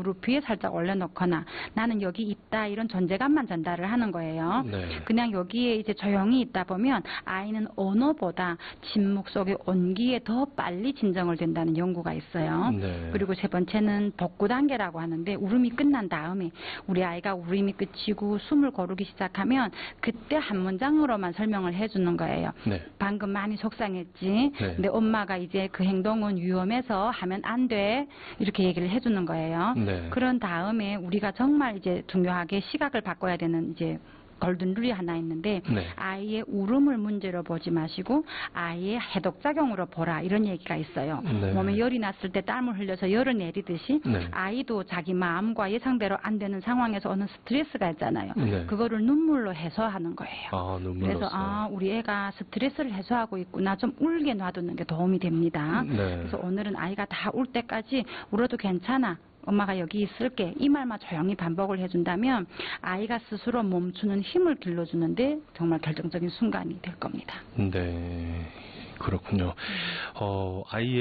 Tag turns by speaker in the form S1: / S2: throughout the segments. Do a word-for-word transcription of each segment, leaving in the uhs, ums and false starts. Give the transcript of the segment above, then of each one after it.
S1: 무릎 위에 살짝 올려놓거나 나는 여기 있다 이런 존재감만 전달을 하는 거예요.
S2: 네.
S1: 그냥 여기에 이제 조용히 있다 보면 아이는 언어보다 침묵 속의 온기에 더 빨리 진정을 된다는 연구가 있어요.
S2: 네.
S1: 그리고 세 번째는 복구 단계라고 하는데 울음이 끝난 다음에 우리 아이가 울음이 끝이고 숨을 고르기 시작하면 그때 한 문장으로만 설명을 해주는 거예요.
S2: 네.
S1: 방금 많이 속상했지.
S2: 네.
S1: 근데 엄마가 이제 그 행동은 위험해서 하면 안 돼. 이렇게 얘기를 해주는 거예요.
S2: 네.
S1: 그런 다음에 우리가 정말 이제 중요하게 시각을 바꿔야 되는 이제 골든 룰이 하나 있는데
S2: 네.
S1: 아이의 울음을 문제로 보지 마시고 아이의 해독작용으로 보라 이런 얘기가 있어요.
S2: 네.
S1: 몸에 열이 났을 때 땀을 흘려서 열을 내리듯이
S2: 네.
S1: 아이도 자기 마음과 예상대로 안 되는 상황에서 오는 스트레스가 있잖아요.
S2: 네.
S1: 그거를 눈물로 해소하는 거예요.
S2: 아, 눈물로써.
S1: 그래서 아 우리 애가 스트레스를 해소하고 있구나 좀 울게 놔두는 게 도움이 됩니다.
S2: 네.
S1: 그래서 오늘은 아이가 다 울 때까지 울어도 괜찮아. 엄마가 여기 있을게. 이 말만 조용히 반복을 해준다면 아이가 스스로 멈추는 힘을 길러주는데 정말 결정적인 순간이 될 겁니다.
S2: 네. 그렇군요. 어, 아이의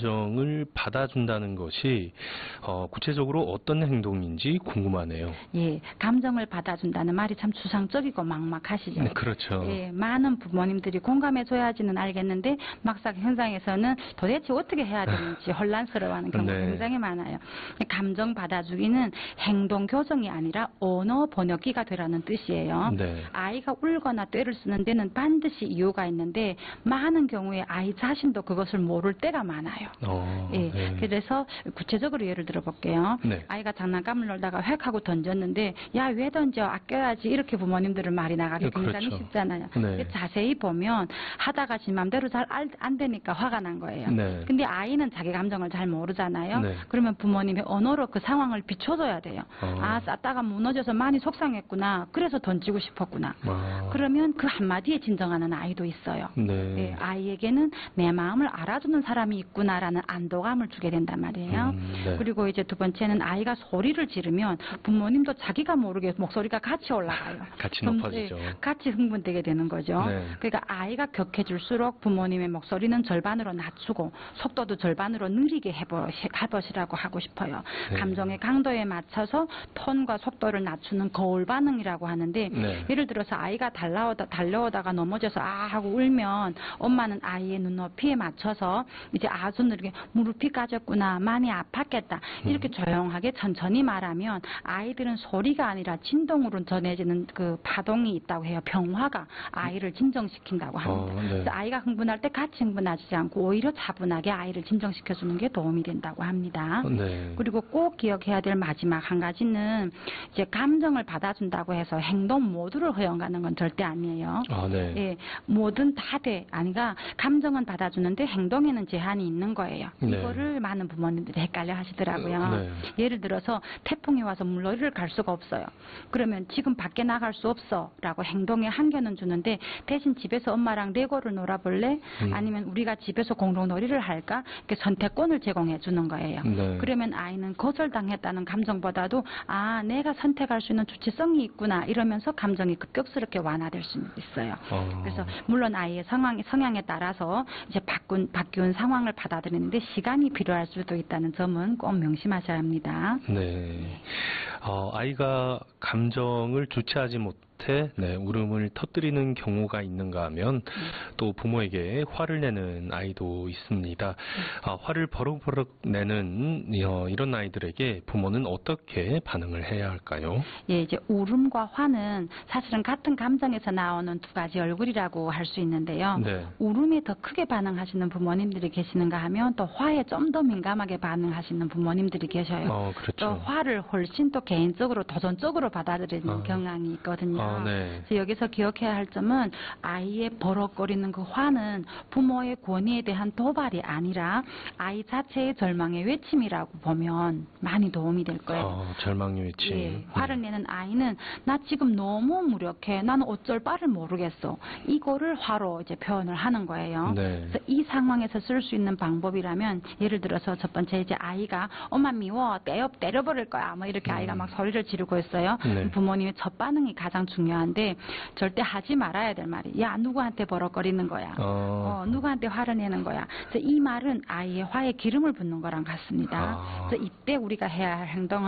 S2: 감정을 받아준다는 것이 어, 구체적으로 어떤 행동인지 궁금하네요.
S1: 예, 감정을 받아준다는 말이 참 추상적이고 막막하시죠.
S2: 네, 그렇죠.
S1: 예, 많은 부모님들이 공감해줘야지는 알겠는데 막상 현장에서는 도대체 어떻게 해야 되는지 혼란스러워하는 경우가
S2: 네.
S1: 굉장히 많아요. 감정 받아주기는 행동 교정이 아니라 언어 번역기가 되라는 뜻이에요.
S2: 네.
S1: 아이가 울거나 떼를 쓰는 데는 반드시 이유가 있는데 많은 경우에 아이 자신도 그것을 모를 때가 많아요.
S2: 어,
S1: 예,
S2: 네.
S1: 그래서 구체적으로 예를 들어 볼게요.
S2: 네.
S1: 아이가 장난감을 놀다가 획 하고 던졌는데 야, 왜 던져? 아껴야지. 이렇게 부모님들은 말이 나가기
S2: 네,
S1: 굉장히
S2: 그렇죠.
S1: 쉽잖아요.
S2: 네.
S1: 근데 자세히 보면 하다가 지 맘대로 잘 안 되니까 화가 난 거예요.
S2: 네.
S1: 근데 아이는 자기 감정을 잘 모르잖아요.
S2: 네.
S1: 그러면 부모님이 언어로 그 상황을 비춰줘야 돼요.
S2: 어.
S1: 아, 쌌다가 무너져서 많이 속상했구나. 그래서 던지고 싶었구나.
S2: 아.
S1: 그러면 그 한마디에 진정하는 아이도 있어요.
S2: 네.
S1: 예, 아이에게는 내 마음을 알아주는 사람이 있구나라는 안도감을 주게 된단 말이에요.
S2: 음, 네.
S1: 그리고 이제 두 번째는 아이가 소리를 지르면 부모님도 자기가 모르게 목소리가 같이 올라가요.
S2: 같이
S1: 좀,
S2: 높아지죠.
S1: 예, 같이 흥분되게 되는 거죠.
S2: 네.
S1: 그러니까 아이가 격해질수록 부모님의 목소리는 절반으로 낮추고 속도도 절반으로 느리게 해보, 해보시라고 하고 싶어요.
S2: 네.
S1: 감정의 강도에 맞춰서 톤과 속도를 낮추는 거울 반응이라고 하는데
S2: 네.
S1: 예를 들어서 아이가 달려오다, 달려오다가 넘어져서 아 하고 울면 엄마는 아이의 눈높이에 맞춰서 이제 아주 느리게 무릎이 까졌구나 많이 아팠겠다 이렇게
S2: 음.
S1: 조용하게 천천히 말하면 아이들은 소리가 아니라 진동으로 전해지는 그 파동이 있다고 해요. 병화가 아이를 진정시킨다고 합니다.
S2: 어, 네.
S1: 그래서 아이가 흥분할 때 같이 흥분하지 않고 오히려 차분하게 아이를 진정시켜주는 게 도움이 된다고 합니다.
S2: 네.
S1: 그리고 꼭 기억해야 될 마지막 한 가지는 이제 감정을 받아준다고 해서 행동 모두를 허용하는 건 절대 아니에요.
S2: 아, 네.
S1: 예, 뭐든 다 돼. 아니가 감정은 받아주는데 행동에는 제한이 있는 거예요.
S2: 네.
S1: 이거를 많은 부모님들이 헷갈려 하시더라고요.
S2: 네.
S1: 예를 들어서 태풍이 와서 물놀이를 갈 수가 없어요. 그러면 지금 밖에 나갈 수 없어 라고 행동에 한계는 주는데 대신 집에서 엄마랑 레고를 놀아볼래?
S2: 음.
S1: 아니면 우리가 집에서 공동놀이를 할까? 이렇게 선택권을 제공해 주는 거예요.
S2: 네.
S1: 그러면 아이는 거절당했다는 감정보다도 아 내가 선택할 수 있는 주체성이 있구나 이러면서 감정이 급격스럽게 완화될 수 있어요.
S2: 어.
S1: 그래서 물론 아이의 상황, 성향에 따라서 이제 바꾼, 바뀐 상황을 받아들이는데 시간이 필요할 수도 있다는 점은 꼭 명심하셔야 합니다.
S2: 네. 어, 아이가 감정을 주체하지 못해 네, 울음을 터뜨리는 경우가 있는가 하면 또 부모에게 화를 내는 아이도 있습니다. 아, 화를 버럭버럭 내는 어, 이런 아이들에게 부모는 어떻게 반응을 해야 할까요?
S1: 예, 이제 울음과 화는 사실은 같은 감정에서 나오는 두 가지 얼굴이라고 할 수 있는데요.
S2: 네.
S1: 울음에 더 크게 반응하시는 부모님들이 계시는가 하면 또 화에 좀 더 민감하게 반응하시는 부모님들이 계셔요.
S2: 어, 그렇죠.
S1: 또 화를 훨씬 또 개인적으로 도전적으로 받아들이는
S2: 아.
S1: 경향이 있거든요.
S2: 아, 네.
S1: 그래서 여기서 기억해야 할 점은 아이의 버럭거리는 그 화는 부모의 권위에 대한 도발이 아니라 아이 자체의 절망의 외침이라고 보면 많이 도움이 될 거예요.
S2: 어, 절망의 외침.
S1: 예, 화를 내는 아이는 나 지금 너무 무력해. 나는 어쩔 바를 모르겠어. 이거를 화로 이제 표현을 하는 거예요.
S2: 네.
S1: 그래서 이 상황에서 쓸 수 있는 방법이라면 예를 들어서 첫 번째 이제 아이가 엄마 미워 때려 때려버릴 거야. 뭐 이렇게
S2: 음.
S1: 아이가 막 소리를 지르고 있어요.
S2: 네.
S1: 부모님의 첫 반응이 가장 중요한데 절대 하지 말아야 될 말이 야 누구한테 버럭거리는 거야.
S2: 어.
S1: 어, 누구한테 화를 내는 거야. 그래서 이 말은 아이의 화에 기름을 붓는 거랑 같습니다.
S2: 아.
S1: 그래서 이때 우리가 해야 할 행동은